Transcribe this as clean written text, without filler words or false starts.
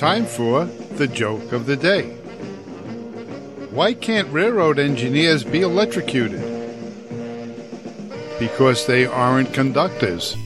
Time for the joke of the day. Why can't railroad engineers be electrocuted? Because they aren't conductors.